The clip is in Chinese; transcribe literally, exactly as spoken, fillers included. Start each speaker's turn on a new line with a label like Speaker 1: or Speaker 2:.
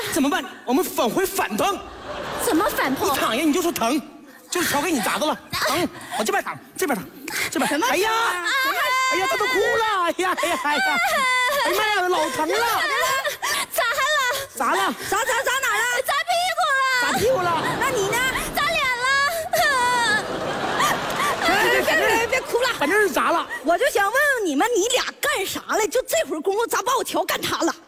Speaker 1: 怎么办？我们返回反疼。
Speaker 2: 怎么反碰？
Speaker 1: 你躺下你就说疼，就是瞧给你咋的了？疼，我这边躺，这边躺，这边。
Speaker 2: 什么？
Speaker 1: 哎呀，哎呀，他都哭了！哎呀，哎呀，哎呀，哎呀妈呀，老疼了！
Speaker 2: 咋了？
Speaker 1: 咋了？
Speaker 2: 砸砸砸哪了？砸屁股了！
Speaker 1: 砸屁股了？
Speaker 2: 那你呢？砸脸了！别别别别哭了，
Speaker 1: 反正是砸了。
Speaker 2: 我就想问问你们，你俩干啥了？就这会儿功夫，咋把我调干塌了？